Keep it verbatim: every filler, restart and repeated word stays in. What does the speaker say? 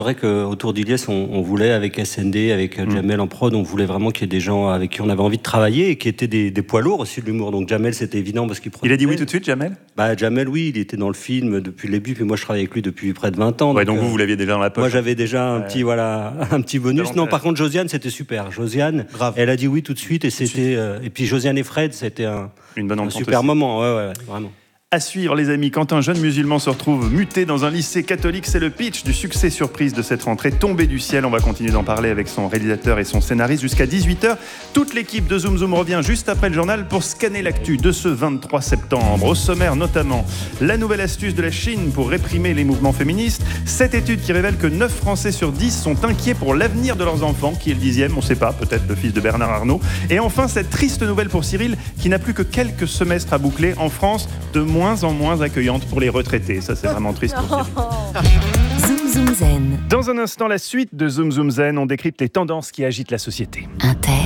C'est vrai qu'autour d'Ilyes, on, on voulait, avec S N D, avec mmh. Jamel en prod, on voulait vraiment qu'il y ait des gens avec qui on avait envie de travailler et qui étaient des, des poids lourds aussi de l'humour. Donc Jamel, c'était évident parce qu'il produisait. Il a dit oui tout de suite, Jamel ? Bah, Jamel, oui, il était dans le film depuis le début, puis moi je travaille avec lui depuis près de vingt ans. Ouais, donc, donc vous, euh, vous l'aviez déjà dans la poche. Moi j'avais déjà un, ouais. petit, voilà, un petit bonus. Non, par contre, Josiane, c'était super. Josiane, Grave. Elle a dit oui tout de suite et, c'était, euh, et puis Josiane et Fred, c'était un, Une bonne un super aussi. moment. Ouais, ouais, ouais, vraiment. À suivre, les amis, quand un jeune musulman se retrouve muté dans un lycée catholique, c'est le pitch du succès surprise de cette rentrée tombée du ciel. On va continuer d'en parler avec son réalisateur et son scénariste jusqu'à dix-huit heures. Toute l'équipe de Zoom Zoom revient juste après le journal pour scanner l'actu de ce vingt-trois septembre. Au sommaire notamment, la nouvelle astuce de la Chine pour réprimer les mouvements féministes. Cette étude qui révèle que neuf Français sur dix sont inquiets pour l'avenir de leurs enfants. Qui est le dixième ? On ne sait pas, peut-être le fils de Bernard Arnault. Et enfin, cette triste nouvelle pour Cyril qui n'a plus que quelques semestres à boucler en France, de moins moins en moins accueillante pour les retraités. Ça, c'est vraiment triste pour Cyril. Zoom Zoom Zen. Dans un instant, la suite de Zoom Zoom Zen, on décrypte les tendances qui agitent la société. Inter.